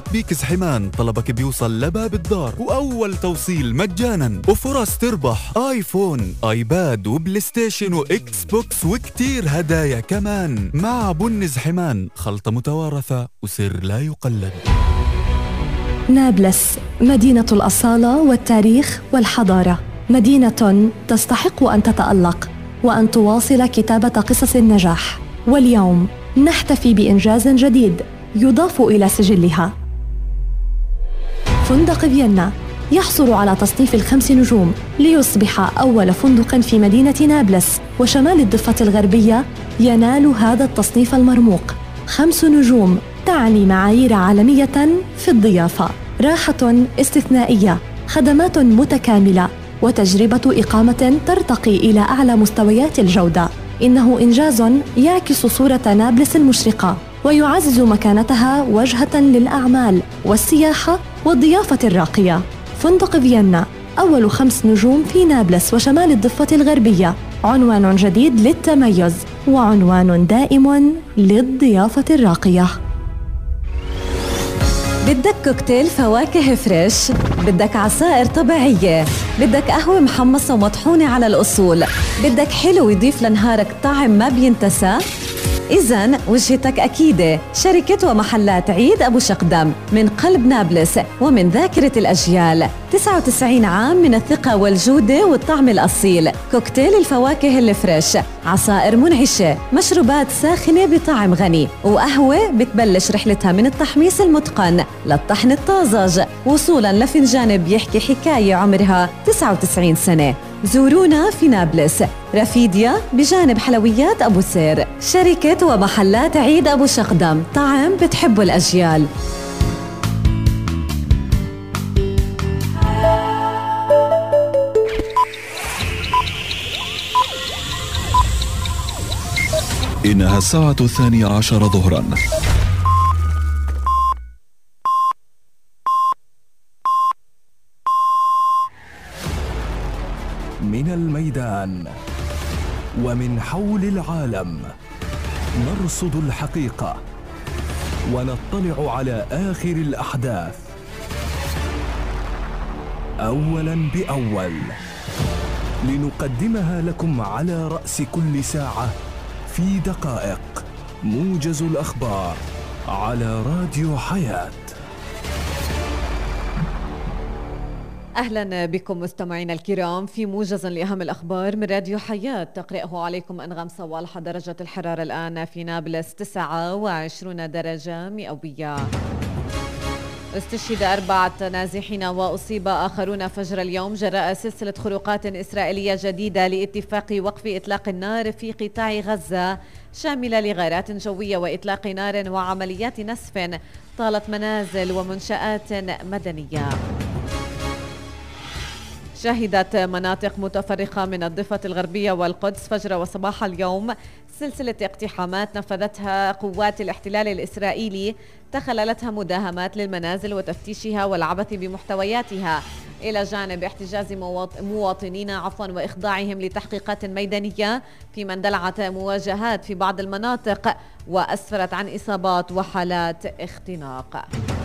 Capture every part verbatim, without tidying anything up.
بيك زحمان طلبك بيوصل لباب الدار، وأول توصيل مجانا، وفرص تربح آيفون، آيباد وبلاي ستيشن وإكس بوكس وكتير هدايا كمان. مع بن زحمان، خلطة متوارثة وسر لا يقلد. نابلس، مدينة الأصالة والتاريخ والحضارة، مدينة تستحق أن تتألق وأن تواصل كتابة قصص النجاح. واليوم نحتفي بإنجاز جديد يضاف إلى سجلها. فندق فيينا يحصل على تصنيف الخمس نجوم ليصبح أول فندق في مدينة نابلس وشمال الضفة الغربية ينال هذا التصنيف المرموق. خمس نجوم تعني معايير عالمية في الضيافة، راحة استثنائية، خدمات متكاملة، وتجربة إقامة ترتقي إلى أعلى مستويات الجودة. إنه إنجاز يعكس صورة نابلس المشرقة ويعزز مكانتها وجهة للأعمال والسياحة والضيافة الراقية. فندق فيينا أول خمس نجوم في نابلس وشمال الضفة الغربية، عنوان جديد للتميز وعنوان دائم للضيافة الراقية. بدك كوكتيل فواكه فريش، بدك عصائر طبيعية، بدك قهوة محمصة ومطحونة على الأصول، بدك حلو يضيف لنهارك طعم ما بينتسى؟ إذن وجهتك أكيدة، شركة ومحلات عيد أبو شقدم من قلب نابلس ومن ذاكرة الأجيال. تسعة وتسعين عام من الثقة والجودة والطعم الأصيل. كوكتيل الفواكه الفريش، عصائر منعشة، مشروبات ساخنة بطعم غني، وقهوة بتبلش رحلتها من التحميص المتقن للطحن الطازج وصولاً لفنجان بيحكي حكاية عمرها تسعة وتسعين سنة. زورونا في نابلس، رفيديا بجانب حلويات أبو سير. شركة ومحلات عيد أبو شقدم، طعم بتحبه الأجيال. إنها الساعة الثانية عشر ظهراً. من الميدان ومن حول العالم نرصد الحقيقة ونطلع على آخر الأحداث أولاً بأول، لنقدمها لكم على رأس كل ساعة في دقائق. موجز الأخبار على راديو حياة. أهلا بكم مستمعينا الكرام في موجز لأهم الأخبار من راديو حياة. تقرأه عليكم أنغام صوالح. درجة الحرارة الآن في نابلس تسعة وعشرين درجة مئوية. استشهد أربعة نازحين وأصيب آخرون فجر اليوم جراء سلسلة خروقات إسرائيلية جديدة لاتفاق وقف إطلاق النار في قطاع غزة، شاملة لغارات جوية وإطلاق نار وعمليات نسف طالت منازل ومنشآت مدنية. شهدت مناطق متفرقة من الضفة الغربية والقدس فجر وصباح اليوم سلسلة اقتحامات نفذتها قوات الاحتلال الإسرائيلي تخللتها مداهمات للمنازل وتفتيشها والعبث بمحتوياتها، إلى جانب احتجاز مواطنين عفوا وإخضاعهم لتحقيقات ميدانية، في اندلعت مواجهات في بعض المناطق وأسفرت عن إصابات وحالات اختناق.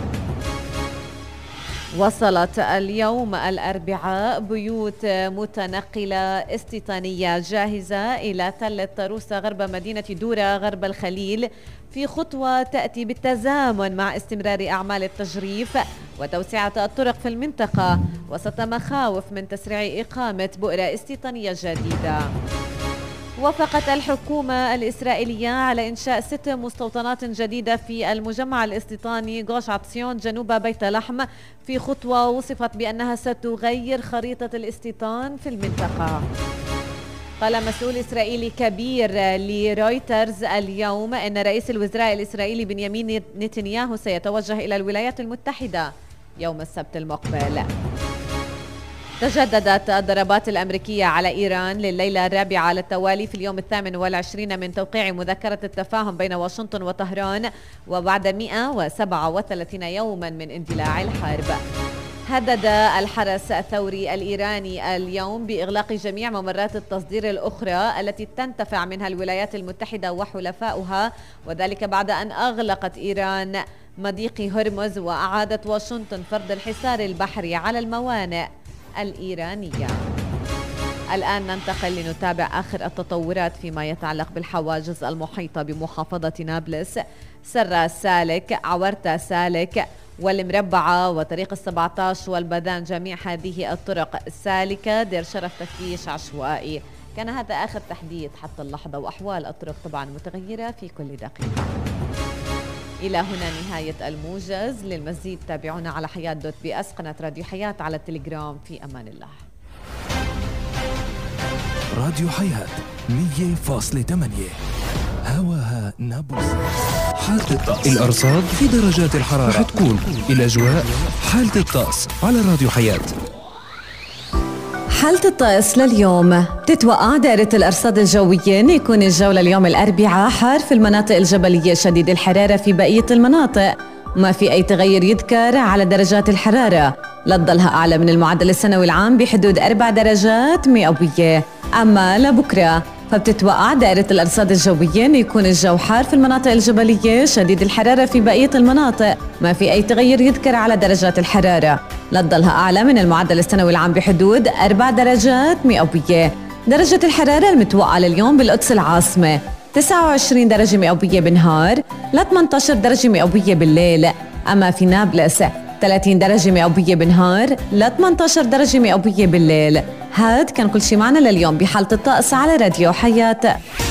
وصلت اليوم الأربعاء بيوت متنقلة استيطانية جاهزة إلى تل الطروسة غرب مدينة دورة غرب الخليل، في خطوة تأتي بالتزامن مع استمرار أعمال التجريف وتوسعة الطرق في المنطقة وسط مخاوف من تسريع إقامة بؤرة استيطانية جديدة. وافقت الحكومة الإسرائيلية على إنشاء ست مستوطنات جديدة في المجمع الاستيطاني غوش عطسيون جنوب بيت لحم، في خطوة وصفت بأنها ستغير خريطة الاستيطان في المنطقة. قال مسؤول إسرائيلي كبير لرويترز اليوم أن رئيس الوزراء الإسرائيلي بنيامين نتنياهو سيتوجه إلى الولايات المتحدة يوم السبت المقبل. تجددت الضربات الأمريكية على إيران لليلة الرابعة على التوالي في اليوم الثامن والعشرين من توقيع مذكرة التفاهم بين واشنطن وطهران، وبعد مئة وسبعة وثلاثين يوما من اندلاع الحرب. هدد الحرس الثوري الإيراني اليوم بإغلاق جميع ممرات التصدير الأخرى التي تنتفع منها الولايات المتحدة وحلفاؤها، وذلك بعد أن أغلقت إيران مضيق هرمز، وأعادت واشنطن فرض الحصار البحري على الموانئ الإيرانية. الآن ننتقل لنتابع آخر التطورات فيما يتعلق بالحواجز المحيطة بمحافظة نابلس. سرة سالك، عورتا سالك، والمربعة وطريق السبعة عشر والبدان، جميع هذه الطرق سالكة، دير شرف تفتيش عشوائي. كان هذا آخر تحديث حتى اللحظة، وأحوال الطرق طبعا متغيرة في كل دقيقة. إلى هنا نهاية الموجز. للمزيد تابعونا على حياة دوت بي اس، قناة راديو حياة على التليجرام. في أمان الله. راديو حياة مية فاصلة ثمانية هواها نابلس. حالة الطقس، الأرصاد في درجات الحرارة حتكون الأجواء. حالة الطقس على راديو حياة. حالة الطقس لليوم، تتوقع دائرة الأرصاد الجوية أن يكون الجو لليوم الأربعاء حار في المناطق الجبلية، شديد الحرارة في بقية المناطق، ما في أي تغير يذكر على درجات الحرارة، لا تضلها أعلى من المعدل السنوي العام بحدود أربع درجات مئوية. أما لبكرة فبتتوقع دائرة الأرصاد الجوية أن يكون الجو حار في المناطق الجبلية، شديد الحرارة في بقية المناطق، ما في أي تغير يذكر على درجات الحرارة، لا تضلها أعلى من المعدل السنوي العام بحدود أربع درجات مئوية. درجة الحرارة المتوقعة لليوم بالقدس العاصمة تسعة وعشرين درجة مئوية بالنهار ل ثمانية عشر درجة مئوية بالليل. أما في نابلس ثلاثين درجة مئوية بالنهار ل ثمانية عشر درجة مئوية بالليل. هاد كان كل شي معنا لليوم بحالة الطقس على راديو حياة.